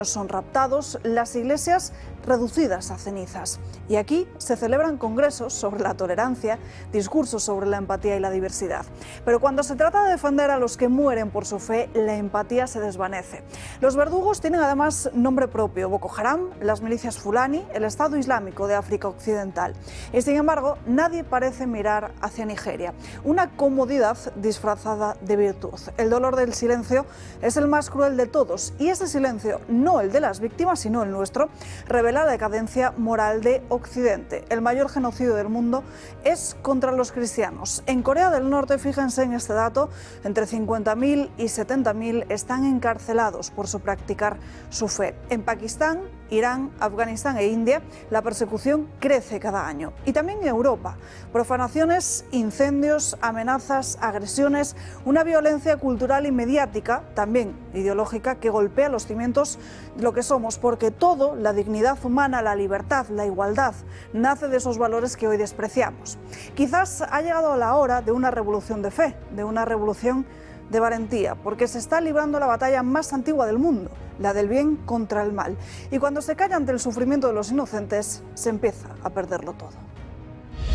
Son raptados, las iglesias reducidas a cenizas. Y aquí se celebran congresos sobre la tolerancia, discursos sobre la empatía y la diversidad. Pero cuando se trata de defender a los que mueren por su fe, la empatía se desvanece. Los verdugos tienen además nombre propio: Boko Haram, las milicias Fulani, el Estado Islámico de África Occidental. Y sin embargo, nadie parece mirar hacia Nigeria, una comodidad disfrazada de virtud. El dolor del silencio es el más cruel de todos, y ese silencio, no el de las víctimas, sino el nuestro, revela la decadencia moral de Occidente. El mayor genocidio del mundo es contra los cristianos. En Corea del Norte, fíjense en este dato, entre 50.000 y 70.000 están encarcelados por practicar su fe. En Pakistán, Irán, Afganistán e India, la persecución crece cada año. Y también en Europa, profanaciones, incendios, amenazas, agresiones, una violencia cultural y mediática, también ideológica, que golpea los cimientos de lo que somos, porque todo, la dignidad humana, la libertad, la igualdad, nace de esos valores que hoy despreciamos. Quizás ha llegado la hora de una revolución de fe, de una revolución de valentía, porque se está librando la batalla más antigua del mundo, la del bien contra el mal. Y cuando se calla ante el sufrimiento de los inocentes, se empieza a perderlo todo.